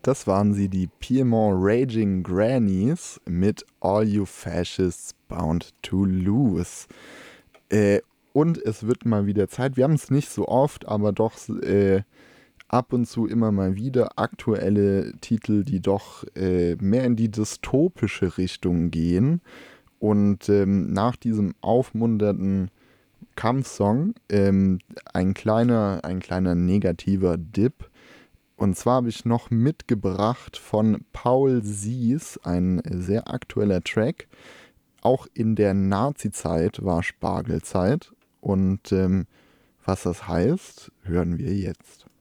Das waren sie, die Piedmont Raging Grannies mit All You Fascists Bound to Lose. Äh, und es wird mal wieder Zeit, wir haben es nicht so oft, aber doch ab und zu immer mal wieder aktuelle Titel, die doch mehr in die dystopische Richtung gehen. Und nach diesem aufmunternden Kampfsong ein kleiner negativer Dip. Und zwar habe ich noch mitgebracht von Paul Sies, ein sehr aktueller Track. Auch in der Nazi-Zeit war Spargelzeit. Und was das heißt, hören wir jetzt.